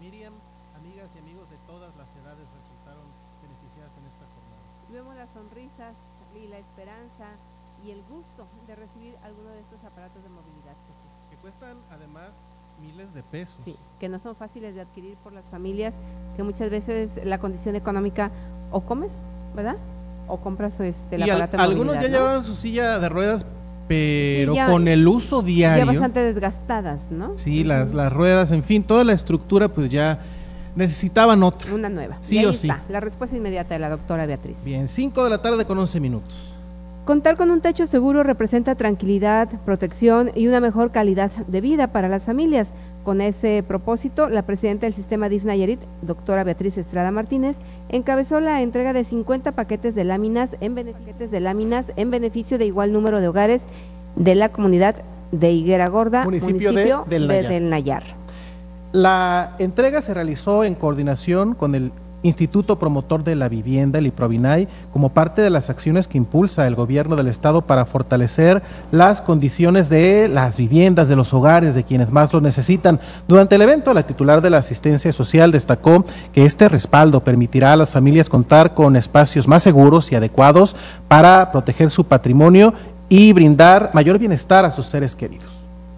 Miriam, amigas y amigos de todas las edades resultaron beneficiadas en esta jornada. Vemos las sonrisas y la esperanza y el gusto de recibir alguno de estos aparatos de movilidad, que cuestan además miles de pesos. Sí, que no son fáciles de adquirir por las familias, que muchas veces la condición económica o comes, ¿verdad? O compras el aparato de movilidad. Algunos ya llevaban su silla de ruedas, pero sí, con el uso diario. Ya bastante desgastadas, ¿no? Sí, las ruedas, en fin, toda la estructura pues ya necesitaban otra. Una nueva. Sí y ahí o está, sí. La respuesta inmediata de la doctora Beatriz. Bien, 5:11 p.m. Contar con un techo seguro representa tranquilidad, protección y una mejor calidad de vida para las familias. Con ese propósito, la presidenta del sistema DIF Nayarit, doctora Beatriz Estrada Martínez, encabezó la entrega de 50 paquetes de láminas en beneficio de igual número de hogares de la comunidad de Higuera Gorda, municipio del Nayar. La entrega se realizó en coordinación con el Instituto Promotor de la Vivienda, el IPROVINAY, como parte de las acciones que impulsa el gobierno del estado para fortalecer las condiciones de las viviendas, de los hogares, de quienes más lo necesitan. Durante el evento, la titular de la asistencia social destacó que este respaldo permitirá a las familias contar con espacios más seguros y adecuados para proteger su patrimonio y brindar mayor bienestar a sus seres queridos.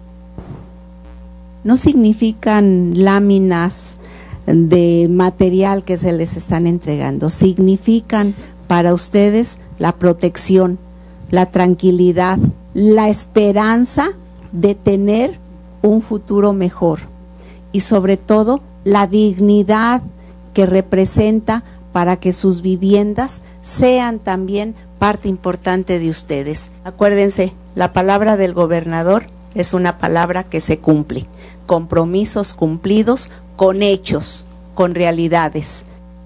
No significan láminas de material que se les están entregando, significan para ustedes la protección, la tranquilidad, la esperanza de tener un futuro mejor y sobre todo la dignidad que representa para que sus viviendas sean también parte importante de ustedes. Acuérdense, la palabra del gobernador es una palabra que se cumple, compromisos cumplidos con hechos, con realidades.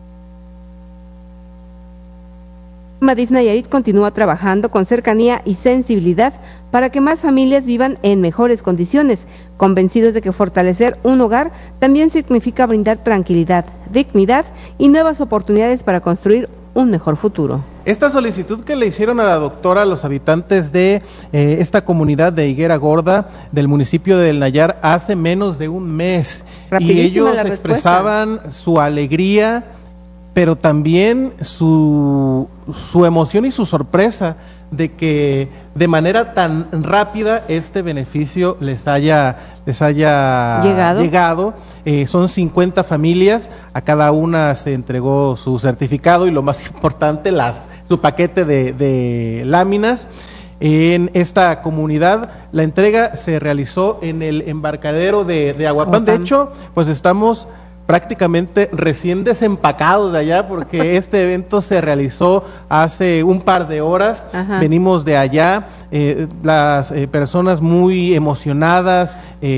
DIF Nayarit continúa trabajando con cercanía y sensibilidad para que más familias vivan en mejores condiciones, convencidos de que fortalecer un hogar también significa brindar tranquilidad, dignidad y nuevas oportunidades para construir un mejor futuro. Esta solicitud que le hicieron a la doctora a los habitantes de esta comunidad de Higuera Gorda del municipio del Nayar hace menos de un mes, y ellos expresaban su alegría, pero también su emoción y su sorpresa de que de manera tan rápida este beneficio les haya llegado. Son 50 familias, a cada una se entregó su certificado y lo más importante, su paquete de láminas. En esta comunidad la entrega se realizó en el embarcadero de Aguapán. De hecho, pues estamos prácticamente recién desempacados de allá, porque este evento se realizó hace un par de horas. Ajá. Venimos de allá, las personas muy emocionadas,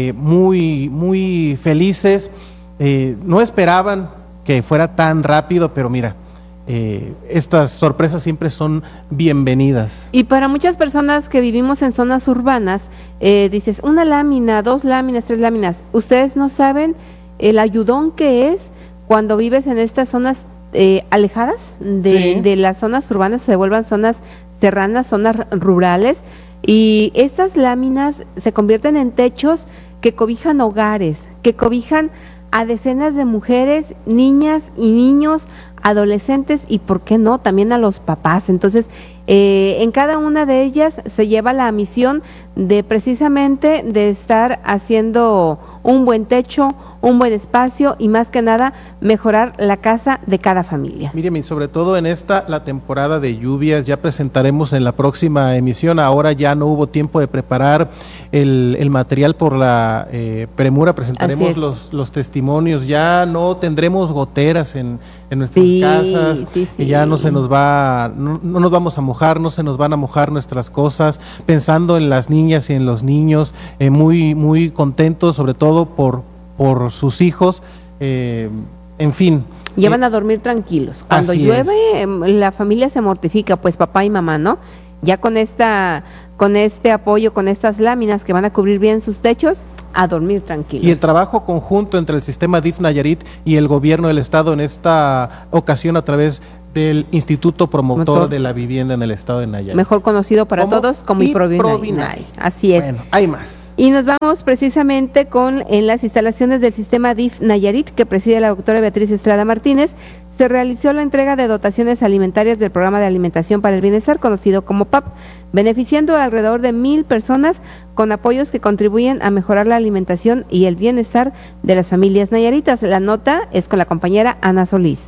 muy felices, no esperaban que fuera tan rápido, pero mira, estas sorpresas siempre son bienvenidas. Y para muchas personas que vivimos en zonas urbanas, dices, una lámina, 2 láminas, 3 láminas, ustedes no saben el ayudón que es cuando vives en estas zonas alejadas de las zonas urbanas, se vuelvan zonas serranas, zonas rurales, y estas láminas se convierten en techos que cobijan hogares, que cobijan a decenas de mujeres, niñas y niños, adolescentes y, ¿por qué no?, también a los papás. Entonces, en cada una de ellas se lleva la misión de precisamente de estar haciendo un buen techo, un buen espacio y más que nada mejorar la casa de cada familia. Miriam, y sobre todo en la temporada de lluvias, ya presentaremos en la próxima emisión. Ahora ya no hubo tiempo de preparar el material por la premura, presentaremos los testimonios, ya no tendremos goteras en nuestras casas, y ya no se nos va, no nos vamos a mojar, no se nos van a mojar nuestras cosas, pensando en las niñas y en los niños, muy contentos, sobre todo por sus hijos, en fin. Ya van a dormir tranquilos. Cuando llueve, la familia se mortifica, pues papá y mamá, ¿no? Ya con este apoyo, con estas láminas que van a cubrir bien sus techos, a dormir tranquilos. Y el trabajo conjunto entre el sistema DIF Nayarit y el gobierno del estado en esta ocasión a través del Instituto Promotor de la Vivienda en el estado de Nayarit. Mejor conocido para todos como IPROVINAY. Así es. Bueno, hay más. Y nos vamos precisamente con en las instalaciones del sistema DIF Nayarit, que preside la doctora Beatriz Estrada Martínez. Se realizó la entrega de dotaciones alimentarias del Programa de Alimentación para el Bienestar, conocido como PAP, beneficiando a alrededor de 1,000 personas con apoyos que contribuyen a mejorar la alimentación y el bienestar de las familias nayaritas. La nota es con la compañera Ana Solís.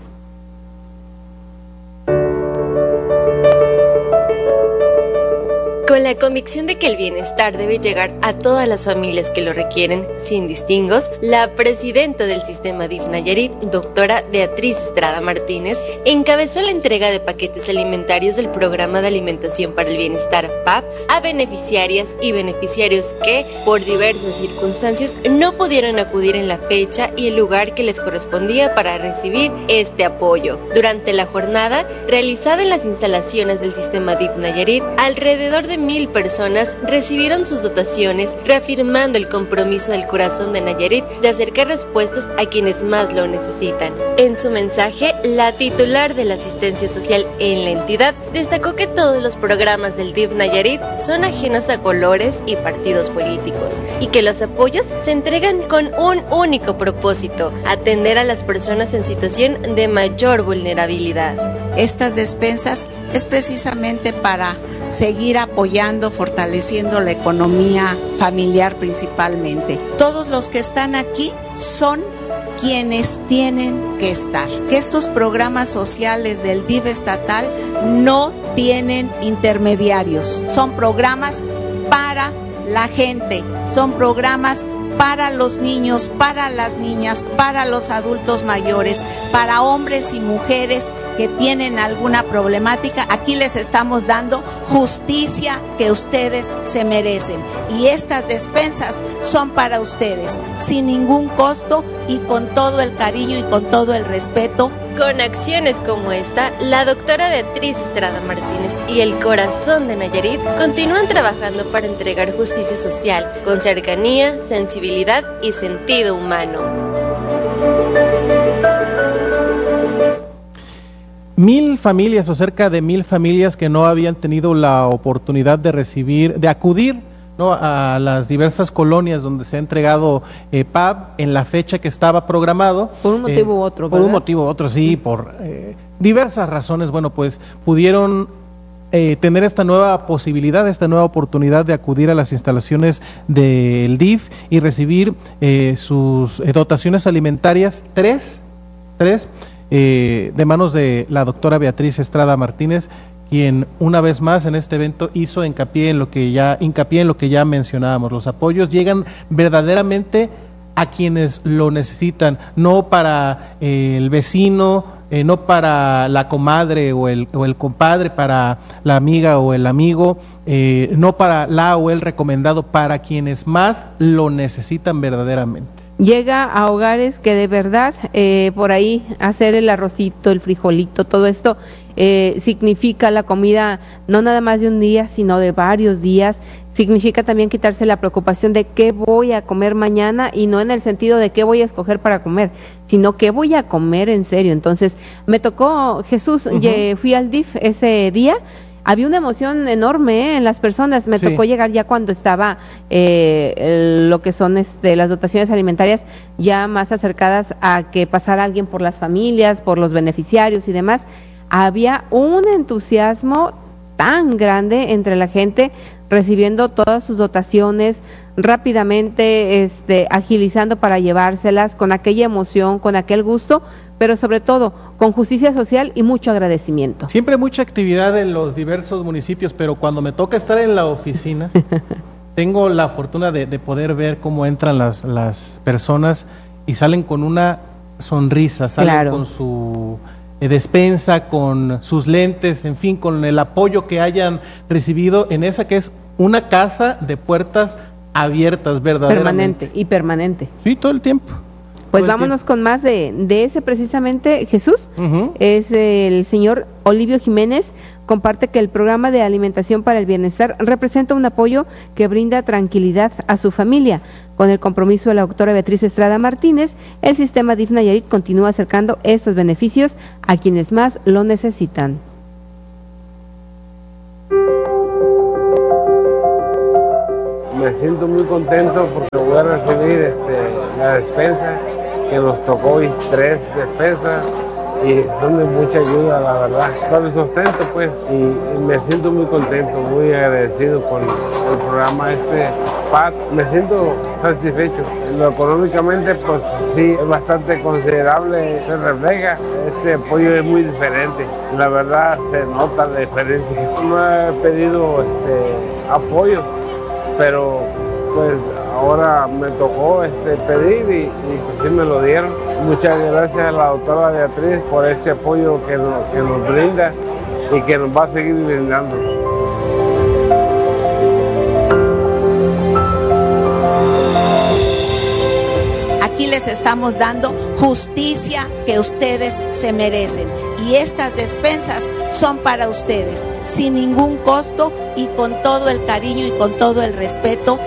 Con la convicción de que el bienestar debe llegar a todas las familias que lo requieren, sin distingos, la presidenta del sistema DIF Nayarit, doctora Beatriz Estrada Martínez, encabezó la entrega de paquetes alimentarios del Programa de Alimentación para el Bienestar PAP a beneficiarias y beneficiarios que, por diversas circunstancias, no pudieron acudir en la fecha y el lugar que les correspondía para recibir este apoyo. Durante la jornada, realizada en las instalaciones del sistema DIF Nayarit, alrededor de 1,000 personas recibieron sus dotaciones, reafirmando el compromiso del corazón de Nayarit de acercar respuestas a quienes más lo necesitan. En su mensaje, la titular de la asistencia social en la entidad destacó que todos los programas del DIF Nayarit son ajenos a colores y partidos políticos y que los apoyos se entregan con un único propósito: atender a las personas en situación de mayor vulnerabilidad. Estas despensas es precisamente para seguir apoyando, fortaleciendo la economía familiar principalmente. Todos los que están aquí son quienes tienen que estar. Que estos programas sociales del DIF estatal no tienen intermediarios. Son programas para la gente, son programas para los niños, para las niñas, para los adultos mayores, para hombres y mujeres que tienen alguna problemática. Aquí les estamos dando justicia que ustedes se merecen. Y estas despensas son para ustedes, sin ningún costo y con todo el cariño y con todo el respeto. Con acciones como esta, la doctora Beatriz Estrada Martínez y el corazón de Nayarit continúan trabajando para entregar justicia social, con cercanía, sensibilidad y sentido humano. 1,000 familias o cerca de 1,000 familias que no habían tenido la oportunidad de acudir, ¿no?, a las diversas colonias donde se ha entregado PAP en la fecha que estaba programado. Por un motivo u otro, ¿verdad? Por un motivo u otro, sí, por diversas razones. Bueno, pues pudieron tener esta nueva posibilidad, esta nueva oportunidad de acudir a las instalaciones del DIF y recibir sus dotaciones alimentarias, tres, de manos de la doctora Beatriz Estrada Martínez, quien una vez más en este evento hizo hincapié en lo que ya mencionábamos. Los apoyos llegan verdaderamente a quienes lo necesitan, no para el vecino, no para la comadre o el compadre, para la amiga o el amigo, no para la o el recomendado, para quienes más lo necesitan verdaderamente. Llega a hogares que de verdad, por ahí hacer el arrocito, el frijolito, todo esto significa la comida no nada más de un día, sino de varios días. Significa también quitarse la preocupación de qué voy a comer mañana, y no en el sentido de qué voy a escoger para comer, sino qué voy a comer en serio. Entonces, me tocó, Jesús, fui al DIF ese día. Había una emoción enorme en las personas. Me tocó llegar ya cuando estaba lo que son las dotaciones alimentarias ya más acercadas a que pasara alguien por las familias, por los beneficiarios y demás. Había un entusiasmo tan grande entre la gente recibiendo todas sus dotaciones rápidamente, agilizando para llevárselas con aquella emoción, con aquel gusto, pero sobre todo con justicia social y mucho agradecimiento. Siempre mucha actividad en los diversos municipios, pero cuando me toca estar en la oficina, tengo la fortuna de poder ver cómo entran las personas y salen con una sonrisa, salen con su despensa, con sus lentes, en fin, con el apoyo que hayan recibido en esa que es una casa de puertas abiertas verdaderamente. Permanente. Sí, todo el tiempo. Pues vámonos con más de ese precisamente, Jesús. Es el señor Olivio Jiménez. Comparte que el programa de alimentación para el bienestar representa un apoyo que brinda tranquilidad a su familia. Con el compromiso de la doctora Beatriz Estrada Martínez, el sistema DIF Nayarit continúa acercando estos beneficios a quienes más lo necesitan. Me siento muy contento porque voy a recibir la despensa que nos tocó hoy, 3 despensas, y son de mucha ayuda, la verdad, para el sustento, pues, y me siento muy contento, muy agradecido con el programa PAT. Me siento satisfecho. Económicamente, pues sí, es bastante considerable, se refleja. Este apoyo es muy diferente, la verdad se nota la diferencia. No he pedido apoyo, pero pues ahora me tocó pedir y pues sí me lo dieron. Muchas gracias a la doctora Beatriz por este apoyo que nos brinda y que nos va a seguir brindando. Aquí les estamos dando justicia que ustedes se merecen, y estas despensas son para ustedes, sin ningún costo y con todo el cariño y con todo el respeto.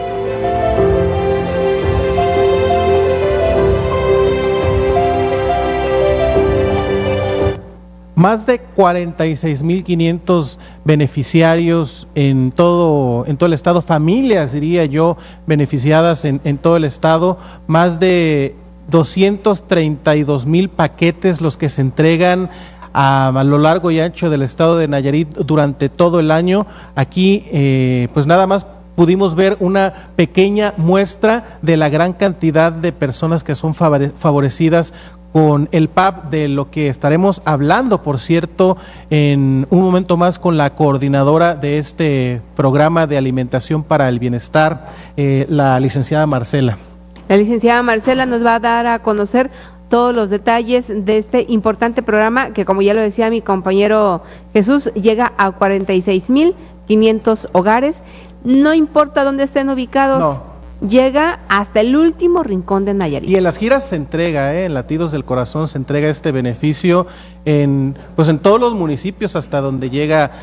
Más de 46,500 beneficiarios en todo el estado, familias, diría yo, beneficiadas en todo el estado, más de 232,000 paquetes los que se entregan a lo largo y ancho del estado de Nayarit durante todo el año. Aquí, pues nada más pudimos ver una pequeña muestra de la gran cantidad de personas que son favorecidas con el PAP, de lo que estaremos hablando, por cierto, en un momento más con la coordinadora de este programa de alimentación para el bienestar, la licenciada Marcela. La licenciada Marcela nos va a dar a conocer todos los detalles de este importante programa que, como ya lo decía mi compañero Jesús, llega a 46,500 hogares. No importa dónde estén ubicados. No. Llega hasta el último rincón de Nayarit. Y en las giras se entrega, en Latidos del Corazón se entrega este beneficio en todos los municipios hasta donde llega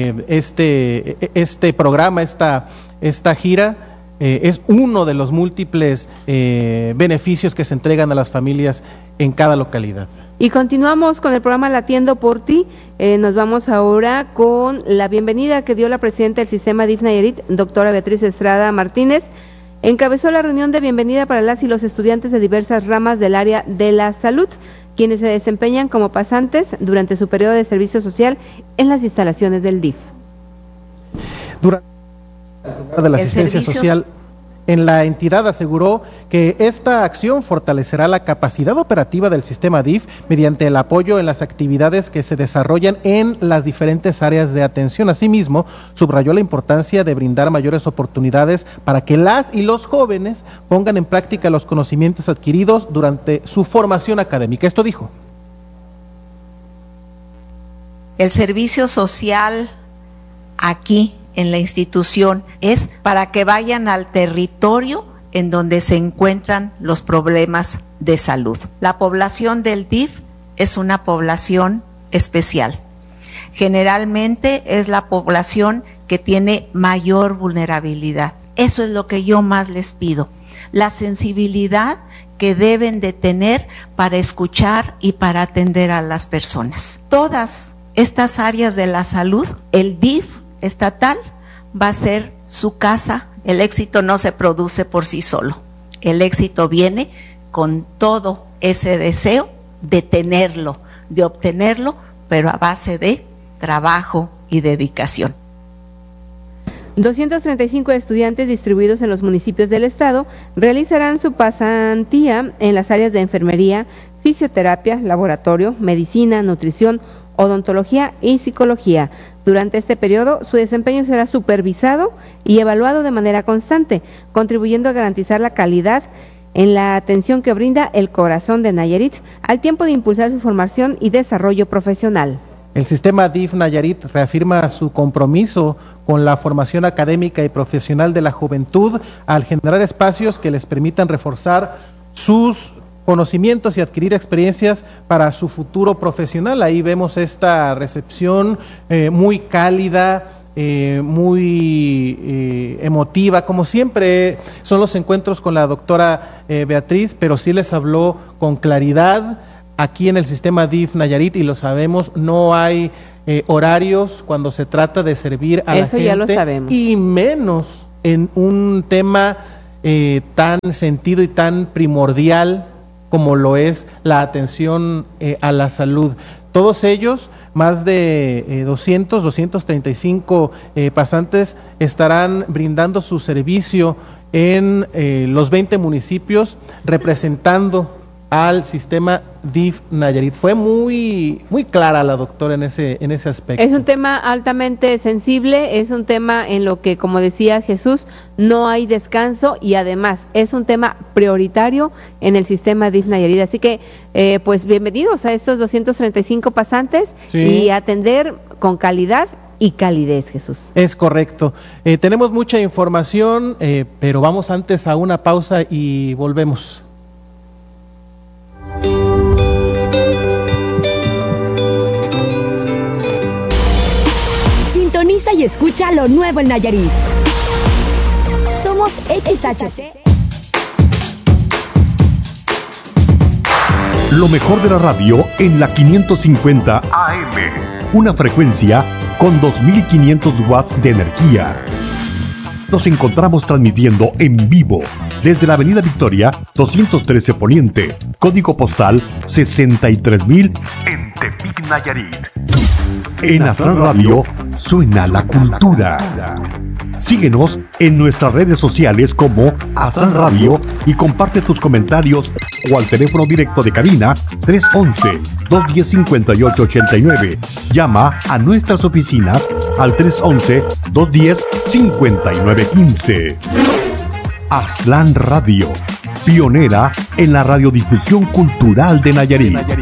este programa, esta gira. Es uno de los múltiples beneficios que se entregan a las familias en cada localidad. Y continuamos con el programa Latiendo por Ti. Nos vamos ahora con la bienvenida que dio la presidenta del sistema DIF Nayarit, doctora Beatriz Estrada Martínez. Encabezó la reunión de bienvenida para las y los estudiantes de diversas ramas del área de la salud, quienes se desempeñan como pasantes durante su periodo de servicio social en las instalaciones del DIF. Durante de la asistencia social en la entidad, aseguró que esta acción fortalecerá la capacidad operativa del sistema DIF mediante el apoyo en las actividades que se desarrollan en las diferentes áreas de atención. Asimismo, subrayó la importancia de brindar mayores oportunidades para que las y los jóvenes pongan en práctica los conocimientos adquiridos durante su formación académica. Esto dijo. El servicio social aquí en la institución es para que vayan al territorio en donde se encuentran los problemas de salud. La población del DIF es una población especial. Generalmente es la población que tiene mayor vulnerabilidad. Eso es lo que yo más les pido, la sensibilidad que deben de tener para escuchar y para atender a las personas. Todas estas áreas de la salud, el DIF estatal va a ser su casa. El éxito no se produce por sí solo. El éxito viene con todo ese deseo de tenerlo, de obtenerlo, pero a base de trabajo y dedicación. 235 estudiantes distribuidos en los municipios del estado realizarán su pasantía en las áreas de enfermería, fisioterapia, laboratorio, medicina, nutrición, odontología y psicología. Durante este periodo, su desempeño será supervisado y evaluado de manera constante, contribuyendo a garantizar la calidad en la atención que brinda el corazón de Nayarit, al tiempo de impulsar su formación y desarrollo profesional. El sistema DIF Nayarit reafirma su compromiso con la formación académica y profesional de la juventud al generar espacios que les permitan reforzar sus conocimientos y adquirir experiencias para su futuro profesional. Ahí vemos esta recepción muy cálida, muy emotiva, como siempre son los encuentros con la doctora Beatriz, pero sí les habló con claridad. Aquí en el sistema DIF Nayarit, y lo sabemos, no hay horarios cuando se trata de servir a la gente. Eso ya lo sabemos. Y menos en un tema tan sentido y tan primordial como lo es la atención a la salud. Todos ellos, más de 235 pasantes, estarán brindando su servicio en los 20 municipios, representando al sistema DIF Nayarit. Fue muy clara la doctora en ese aspecto. Es un tema altamente sensible, es un tema en lo que, como decía Jesús, no hay descanso, y además es un tema prioritario en el sistema DIF Nayarit. Así que, pues bienvenidos a estos 235 pasantes, sí, y atender con calidad y calidez, Jesús. Es correcto. Tenemos mucha información, pero vamos antes a una pausa y volvemos. Sintoniza y escucha lo nuevo en Nayarit. Somos XHT. Lo mejor de la radio en la 550 AM. Una frecuencia con 2500 watts de energía. Nos encontramos transmitiendo en vivo desde la Avenida Victoria 213 Poniente, código postal 63000 en Tepic, Nayarit. En Astral Radio suena la cultura. Síguenos en nuestras redes sociales como Astral Radio y comparte tus comentarios o al teléfono directo de cabina 311-210-5889. Llama a nuestras oficinas al 311-210-5915. Astral Radio, pionera en la radiodifusión cultural de Nayarit.